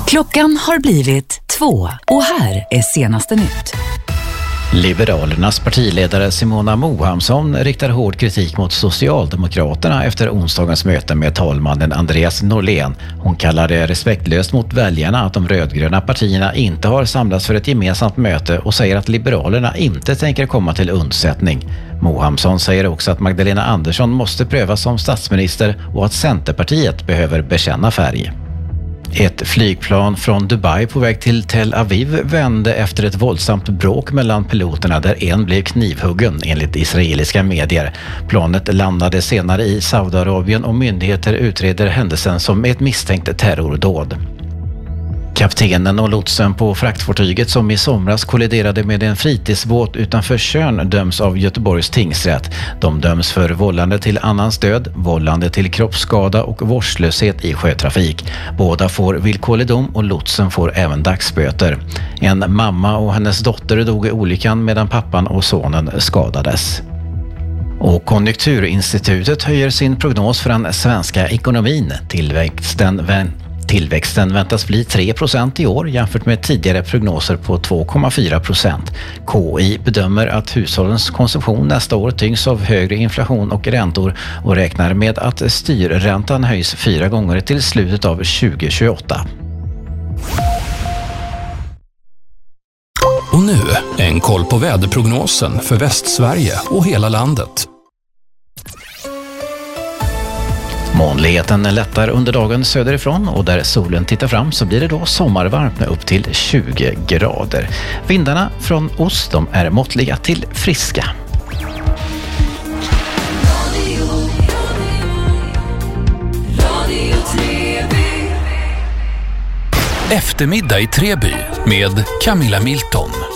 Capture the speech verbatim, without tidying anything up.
Klockan har blivit två och här är senaste nytt. Liberalernas partiledare Simona Mohamsson riktar hård kritik mot Socialdemokraterna efter onsdagens möte med talmannen Andreas Norlén. Hon kallar det respektlöst mot väljarna att de rödgröna partierna inte har samlats för ett gemensamt möte och säger att Liberalerna inte tänker komma till undsättning. Mohamsson säger också att Magdalena Andersson måste prövas som statsminister och att Centerpartiet behöver bekänna färg. Ett flygplan från Dubai på väg till Tel Aviv vände efter ett våldsamt bråk mellan piloterna där en blev knivhuggen enligt israeliska medier. Planet landade senare i Saudiarabien och myndigheter utreder händelsen som ett misstänkt terrordåd. Kaptenen och lotsen på fraktfartyget som i somras kolliderade med en fritidsbåt utanför Tjörn döms av Göteborgs tingsrätt. De döms för vållande till annans död, vållande till kroppsskada och vårdslöshet i sjötrafik. Båda får villkorlig dom och lotsen får även dagsböter. En mamma och hennes dotter dog i olyckan medan pappan och sonen skadades. Och Konjunkturinstitutet höjer sin prognos för den svenska ekonomin. Tillväxten vän Tillväxten väntas bli tre procent i år jämfört med tidigare prognoser på två komma fyra procent. K I bedömer att hushållens konsumtion nästa år tyngs av högre inflation och räntor och räknar med att styrräntan höjs fyra gånger till slutet av tjugo tjugoåtta. Och nu en koll på väderprognosen för Västsverige och hela landet. Molnigheten lättar under dagen söderifrån och där solen tittar fram så blir det då sommarvarmt med upp till tjugo grader. Vindarna från ost de är måttliga till friska. Eftermiddag i Treby med Camilla Milton.